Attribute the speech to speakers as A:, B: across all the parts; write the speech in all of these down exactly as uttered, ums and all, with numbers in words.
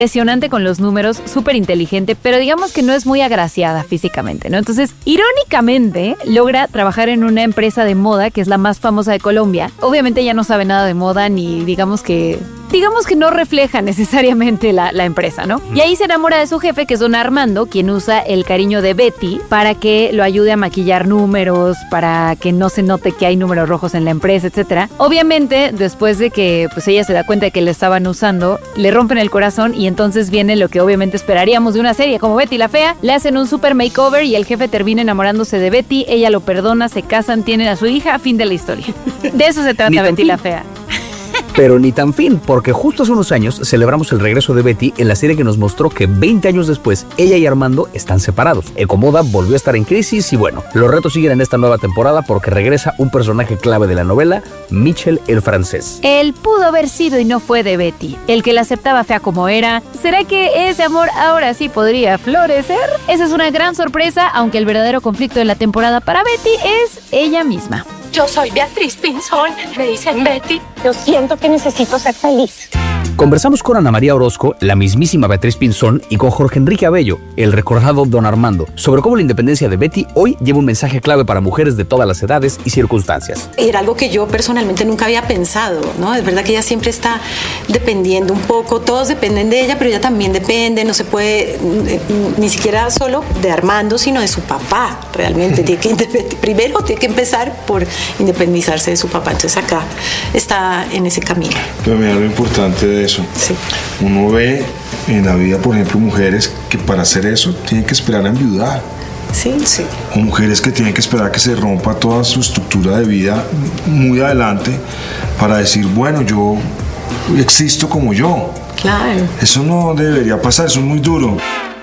A: impresionante con los números, súper inteligente, pero digamos que no es muy agraciada físicamente, ¿no? Entonces, irónicamente, logra trabajar en una empresa de moda que es la más famosa de Colombia. Obviamente ella no sabe nada de moda ni digamos que... digamos que no refleja necesariamente la, la empresa, ¿no? Y ahí se enamora de su jefe, que es don Armando, quien usa el cariño de Betty para que lo ayude a maquillar números, para que no se note que hay números rojos en la empresa, etcétera. Obviamente, después de que pues ella se da cuenta de que le estaban usando, le rompen el corazón y entonces viene lo que obviamente esperaríamos de una serie como Betty la Fea. Le hacen un super makeover y el jefe termina enamorándose de Betty, ella lo perdona, se casan, tienen a su hija, fin de la historia. De eso se trata Betty la Fea.
B: Pero ni tan fin, porque justo hace unos años celebramos el regreso de Betty en la serie que nos mostró que veinte años después, ella y Armando están separados. Ecomoda volvió a estar en crisis y bueno, los retos siguen en esta nueva temporada porque regresa un personaje clave de la novela, Michel el francés.
A: Él pudo haber sido y no fue de Betty, el que la aceptaba fea como era. ¿Será que ese amor ahora sí podría florecer? Esa es una gran sorpresa, aunque el verdadero conflicto de la temporada para Betty es ella misma.
C: Yo soy Beatriz Pinzón, me dicen Betty. Yo siento que necesito ser feliz.
B: Conversamos con Ana María Orozco, la mismísima Beatriz Pinzón, y con Jorge Enrique Abello, el recordado don Armando, sobre cómo la independencia de Betty hoy lleva un mensaje clave para mujeres de todas las edades y circunstancias.
D: Era algo que yo personalmente nunca había pensado, ¿no? Es verdad que ella siempre está dependiendo un poco, todos dependen de ella, pero ella también depende, no se puede ni siquiera solo de Armando, sino de su papá, realmente. Tiene que, primero tiene que empezar por independizarse de su papá, entonces acá está en ese camino.
E: Pero mira lo importante de eso.
D: Sí.
E: Uno ve en la vida, por ejemplo, mujeres que para hacer eso tienen que esperar a enviudar.
D: Sí, sí.
E: O mujeres que tienen que esperar a que se rompa toda su estructura de vida muy adelante para decir, bueno, yo existo como yo.
D: Claro.
E: Eso no debería pasar, eso es muy duro.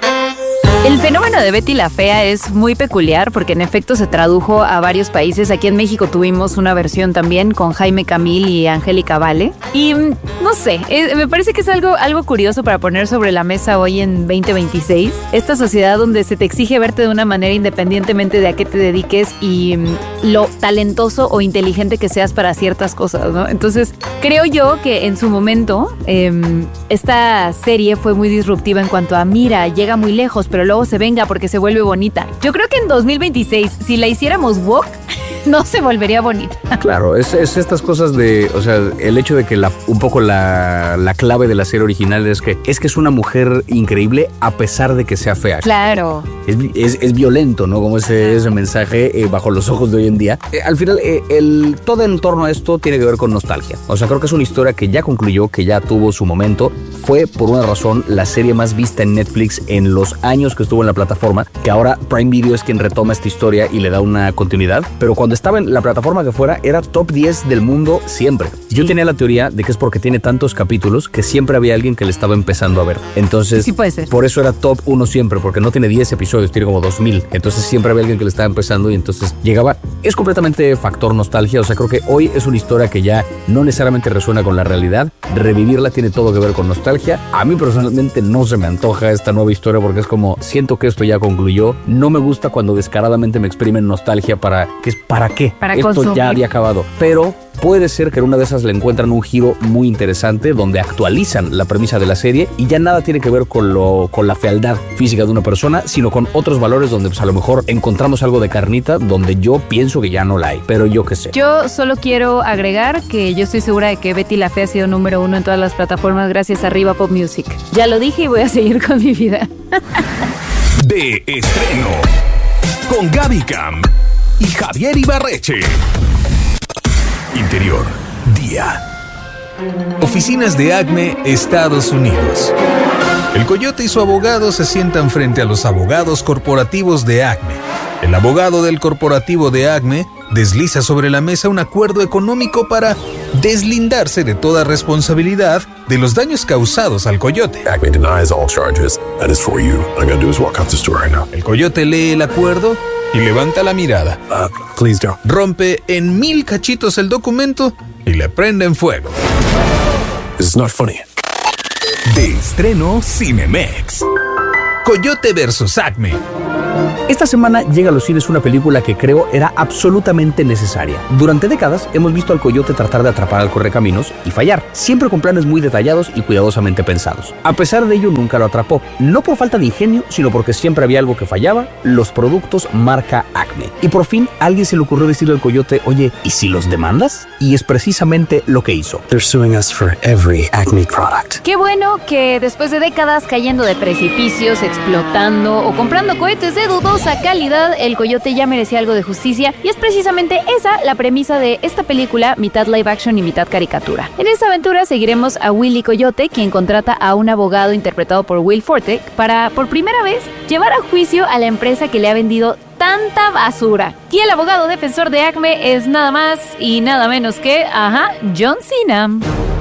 A: El fenómeno de Betty la Fea es muy peculiar porque en efecto se tradujo a varios países. Aquí en México tuvimos una versión también con Jaime Camil y Angélica Vale. Y no sé, es, me parece que es algo, algo curioso para poner sobre la mesa hoy en veinte veintiséis. Esta sociedad donde se te exige verte de una manera independientemente de a qué te dediques y lo talentoso o inteligente que seas para ciertas cosas, ¿no? Entonces, creo yo que en su momento eh, esta serie fue muy disruptiva en cuanto a, mira, llega muy lejos, pero luego se venga porque se vuelve bonita. Yo creo que en dos mil veintiséis, si la hiciéramos woke, no se volvería bonita.
B: Claro, es, es estas cosas de, o sea, el hecho de que la, un poco la, la clave de la serie original es que es que es una mujer increíble a pesar de que sea fea.
A: Claro.
B: Es, es, es violento, ¿no? Como ese, ese mensaje eh, bajo los ojos de hoy en día. Eh, al final, eh, el, todo en torno a esto tiene que ver con nostalgia. O sea, creo que es una historia que ya concluyó, que ya tuvo su momento. Fue, por una razón, la serie más vista en Netflix en los años que estuvo en la plataforma, que ahora Prime Video es quien retoma esta historia y le da una continuidad. Pero cuando estaba en la plataforma que fuera, era top diez del mundo siempre. Yo tenía la teoría de que es porque tiene tantos capítulos que siempre había alguien que le estaba empezando a ver. Entonces,
A: sí puede ser.
B: Por eso era top uno siempre, porque no tiene diez episodios, tiene como dos mil. Entonces siempre había alguien que le estaba empezando y entonces llegaba. Es completamente factor nostalgia. O sea, creo que hoy es una historia que ya no necesariamente resuena con la realidad. Revivirla tiene todo que ver con nostalgia. A mí personalmente no se me antoja esta nueva historia porque es como, siento que esto ya concluyó. No me gusta cuando descaradamente me exprimen nostalgia para, ¿qué es? ¿Para qué?
A: Para
B: esto
A: consumir.
B: Ya había acabado. Pero puede ser que en una de esas le encuentran un giro muy interesante donde actualizan la premisa de la serie y ya nada tiene que ver con, lo, con la fealdad física de una persona, sino con otros valores donde pues, a lo mejor encontramos algo de carnita donde yo pienso que ya no la hay, pero yo qué sé.
A: Yo solo quiero agregar que yo estoy segura de que Betty la Fea ha sido número uno en todas las plataformas gracias a Arriba Pop Music. Ya lo dije y voy a seguir con mi vida.
F: De estreno con Gaby Cam y Javier Ibarreche. Interior, día. Oficinas de Acme, Estados Unidos. El Coyote y su abogado se sientan frente a los abogados corporativos de Acme. El abogado del corporativo de Acme desliza sobre la mesa un acuerdo económico para deslindarse de toda responsabilidad de los daños causados al Coyote.
G: Acme denies all charges. That is for you. All I gotta do is walk out the store right now.
F: El Coyote lee el acuerdo y levanta la mirada.
G: Uh, please don't.
F: Rompe en mil cachitos el documento y le prende en fuego.
G: This is not funny.
F: De estreno Cinemex. Coyote versus Acme.
B: Esta semana llega a los cines una película que creo era absolutamente necesaria. Durante décadas hemos visto al coyote tratar de atrapar al correcaminos y fallar, siempre con planes muy detallados y cuidadosamente pensados. A pesar de ello, nunca lo atrapó, no por falta de ingenio, sino porque siempre había algo que fallaba: los productos marca Acme. Y por fin a alguien se le ocurrió decirle al coyote: oye, ¿y si los demandas? Y es precisamente lo que hizo.
H: They're suing us for every Acme product.
A: Qué bueno que después de décadas cayendo de precipicios, explotando o comprando cohetes de dudosa calidad, el coyote ya merecía algo de justicia, y es precisamente esa la premisa de esta película, mitad live action y mitad caricatura. En esta aventura seguiremos a Willy Coyote, quien contrata a un abogado interpretado por Will Forte para, por primera vez, llevar a juicio a la empresa que le ha vendido tanta basura. Y el abogado defensor de Acme es nada más y nada menos que, ajá, John Cena.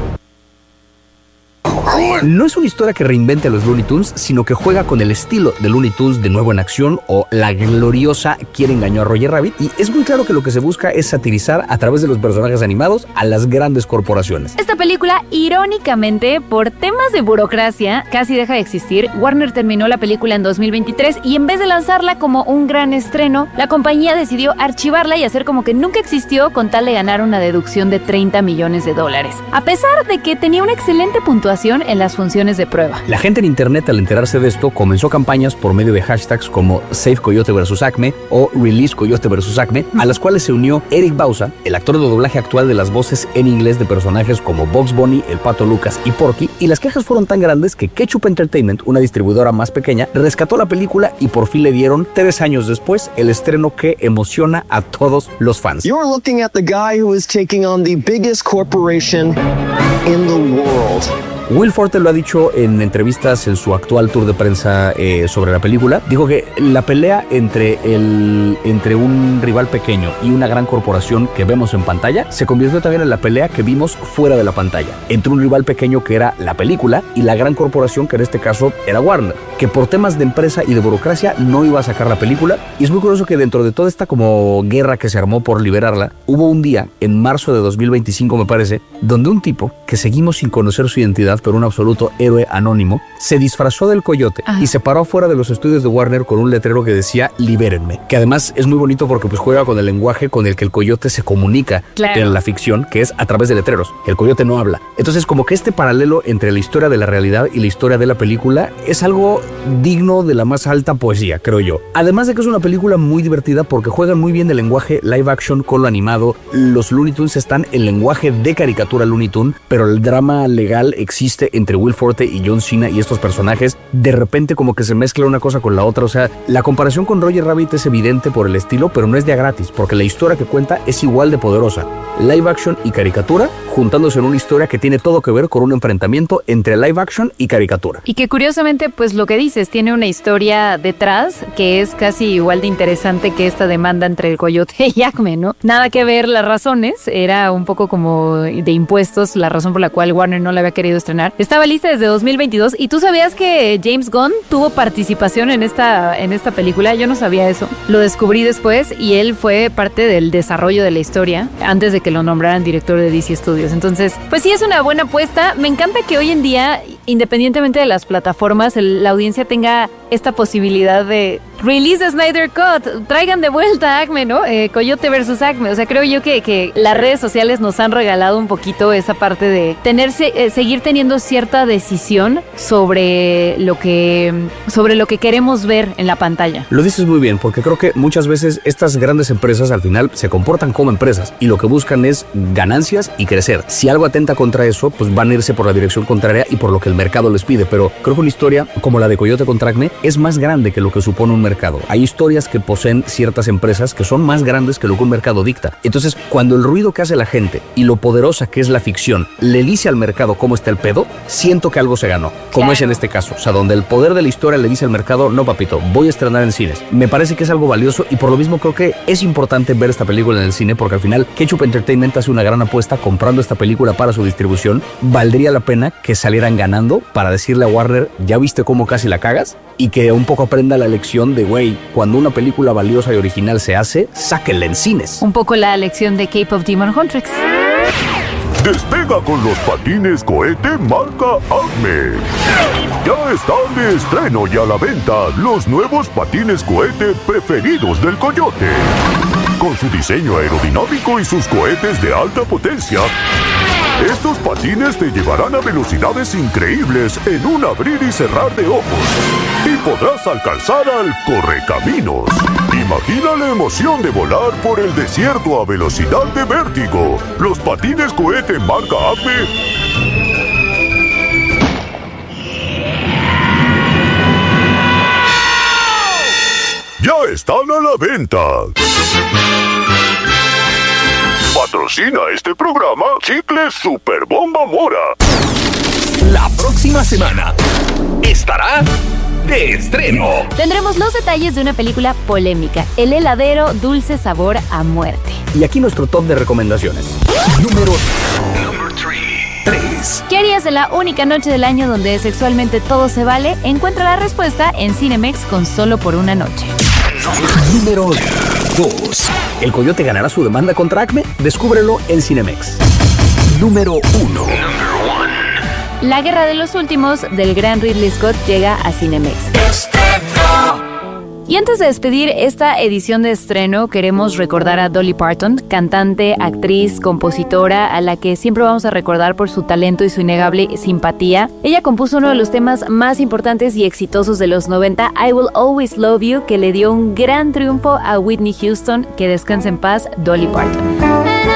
B: No es una historia que reinvente a los Looney Tunes, sino que juega con el estilo de Looney Tunes de nuevo en acción, o la gloriosa Quién engañó a Roger Rabbit, y es muy claro que lo que se busca es satirizar a través de los personajes animados a las grandes corporaciones.
A: Esta película, irónicamente, por temas de burocracia, casi deja de existir. Warner terminó la película en dos mil veintitrés y en vez de lanzarla como un gran estreno, la compañía decidió archivarla y hacer como que nunca existió, con tal de ganar una deducción de treinta millones de dólares, a pesar de que tenía una excelente puntuación en las funciones de prueba.
B: La gente en internet, al enterarse de esto, comenzó campañas por medio de hashtags como Save Coyote versus Acme o Release Coyote versus Acme, a las cuales se unió Eric Bauza, el actor de doblaje actual de las voces en inglés de personajes como Bugs Bunny, el Pato Lucas y Porky, y las quejas fueron tan grandes que Ketchup Entertainment, una distribuidora más pequeña, rescató la película y por fin le dieron, tres años después, el estreno que emociona a todos los fans.
H: You're looking at the guy who is taking on the biggest corporation in the world.
B: Will Forte lo ha dicho en entrevistas en su actual tour de prensa eh, sobre la película. Dijo que la pelea entre, el, entre un rival pequeño y una gran corporación que vemos en pantalla se convirtió también en la pelea que vimos fuera de la pantalla, entre un rival pequeño que era la película y la gran corporación que en este caso era Warner, que por temas de empresa y de burocracia no iba a sacar la película. Y es muy curioso que dentro de toda esta como guerra que se armó por liberarla, hubo un día en marzo de dos mil veinticinco, me parece, donde un tipo que seguimos sin conocer su identidad, pero un absoluto héroe anónimo, se disfrazó del coyote. Ajá. Y se paró afuera de los estudios de Warner con un letrero que decía "Libérenme", que además es muy bonito porque pues juega con el lenguaje con el que el coyote se comunica, claro, en la ficción, que es a través de letreros. El coyote no habla. Entonces, como que este paralelo entre la historia de la realidad y la historia de la película es algo digno de la más alta poesía, creo yo. Además de que es una película muy divertida porque juegan muy bien el lenguaje live action con lo animado. Los Looney Tunes están en lenguaje de caricatura Looney Tune, pero el drama legal existe en entre Will Forte y John Cena y estos personajes. De repente como que se mezcla una cosa con la otra. O sea, la comparación con Roger Rabbit es evidente por el estilo, pero no es de a gratis, porque la historia que cuenta es igual de poderosa. Live action y caricatura juntándose en una historia que tiene todo que ver con un enfrentamiento entre live action y caricatura.
A: Y que curiosamente, pues lo que dices, tiene una historia detrás que es casi igual de interesante que esta demanda entre el coyote y Acme, ¿no? Nada que ver las razones, era un poco como de impuestos la razón por la cual Warner no la había querido estrenar. Estaba lista desde dos mil veintidós y tú sabías que James Gunn tuvo participación en esta, en esta película. Yo no sabía eso, lo descubrí después y él fue parte del desarrollo de la historia antes de que lo nombraran director de D C Studios. Entonces, pues sí, es una buena apuesta. Me encanta que hoy en día, independientemente de las plataformas, el, la audiencia tenga esta posibilidad de release the Snyder Cut, traigan de vuelta a Acme, ¿no? Eh, Coyote versus Acme. O sea, creo yo que, que las redes sociales nos han regalado un poquito esa parte de tener, eh, seguir teniendo cierta decisión sobre lo que sobre lo que queremos ver en la pantalla.
B: Lo dices muy bien, porque creo que muchas veces estas grandes empresas al final se comportan como empresas y lo que buscan es ganancias y crecer. Si algo atenta contra eso, pues van a irse por la dirección contraria y por lo que el mercado les pide. Pero creo que una historia como la de Coyote contra Acme es más grande que lo que supone un mercado. Hay historias que poseen ciertas empresas que son más grandes que lo que un mercado dicta. Entonces, cuando el ruido que hace la gente y lo poderosa que es la ficción le dice al mercado cómo está el pedo, siento que algo se ganó, como claro. es en este caso. O sea, donde el poder de la historia le dice al mercado, no papito, voy a estrenar en cines. Me parece que es algo valioso y por lo mismo creo que es importante ver esta película en el cine, porque al final Ketchup Entertainment hace una gran apuesta comprando esta película para su distribución. Valdría la pena que salieran ganando para decirle a Warner, ya viste cómo casi la cagas, y que un poco aprenda la lección de, güey, cuando una película valiosa y original se hace, sáquenla en cines.
A: Un poco la lección de Cape of Demon Huntress.
I: Despega con los patines cohete marca Acme. Ya están de estreno y a la venta los nuevos patines cohete preferidos del Coyote. Con su diseño aerodinámico y sus cohetes de alta potencia, estos patines te llevarán a velocidades increíbles en un abrir y cerrar de ojos. Y podrás alcanzar al correcaminos. Imagina la emoción de volar por el desierto a velocidad de vértigo. Los patines cohete marca Acme ya están a la venta. Patrocina este programa Chicles Super Bomba Mora.
F: La próxima semana estará de estreno.
A: Tendremos los detalles de una película polémica, El heladero, dulce sabor a muerte.
B: Y aquí nuestro top de recomendaciones.
F: Número tres.
A: ¿Qué harías en la única noche del año donde sexualmente todo se vale? Encuentra la respuesta en Cinemex con Solo por una noche.
F: Número dos.
B: ¿El Coyote ganará su demanda contra Acme? Descúbrelo en Cinemex.
F: Número uno.
A: La guerra de los últimos del gran Ridley Scott llega a Cinemex. Y antes de despedir esta edición de estreno, queremos recordar a Dolly Parton, cantante, actriz, compositora, a la que siempre vamos a recordar por su talento y su innegable simpatía. Ella compuso uno de los temas más importantes y exitosos de los noventa, I Will Always Love You, que le dio un gran triunfo a Whitney Houston. Que descanse en paz, Dolly Parton.